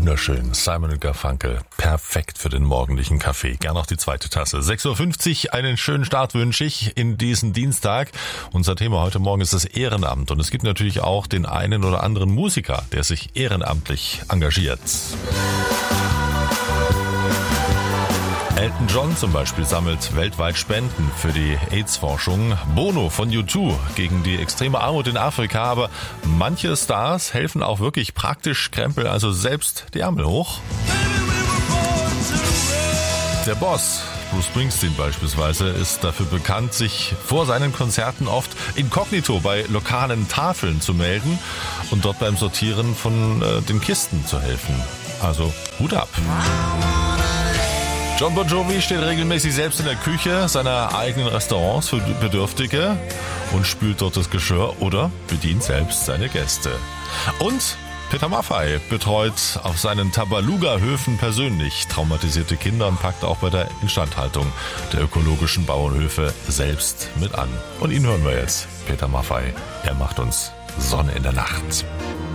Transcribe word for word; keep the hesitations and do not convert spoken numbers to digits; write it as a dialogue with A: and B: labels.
A: Wunderschön. Simon und Garfunkel. Perfekt für den morgendlichen Kaffee. Gern noch die zweite Tasse. sechs Uhr fünfzig. Einen schönen Start wünsche ich in diesen Dienstag. Unser Thema heute Morgen ist das Ehrenamt. Und es gibt natürlich auch den einen oder anderen Musiker, der sich ehrenamtlich engagiert. Elton John zum Beispiel sammelt weltweit Spenden für die AIDS-Forschung. Bono von U zwei gegen die extreme Armut in Afrika. Aber manche Stars helfen auch wirklich praktisch Krempel, also selbst die Ärmel hoch. Der Boss, Bruce Springsteen beispielsweise, ist dafür bekannt, sich vor seinen Konzerten oft inkognito bei lokalen Tafeln zu melden und dort beim Sortieren von äh, den Kisten zu helfen. Also Hut ab. John Bon Jovi steht regelmäßig selbst in der Küche seiner eigenen Restaurants für Bedürftige und spült dort das Geschirr oder bedient selbst seine Gäste. Und Peter Maffay betreut auf seinen Tabaluga-Höfen persönlich traumatisierte Kinder und packt auch bei der Instandhaltung der ökologischen Bauernhöfe selbst mit an. Und ihn hören wir jetzt, Peter Maffay. Er macht uns Sonne in der Nacht.